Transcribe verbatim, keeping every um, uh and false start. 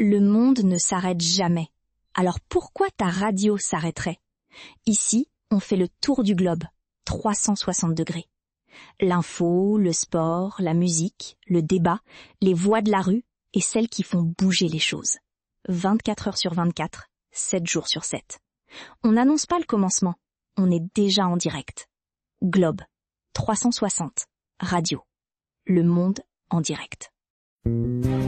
Le monde ne s'arrête jamais. Alors pourquoi ta radio s'arrêterait? Ici, on fait le tour du globe, trois cent soixante degrés. L'info, le sport, la musique, le débat, les voix de la rue et celles qui font bouger les choses. vingt-quatre heures sur vingt-quatre, sept jours sur sept. On n'annonce pas le commencement, on est déjà en direct. Globe, trois cent soixante, radio. Le monde en direct.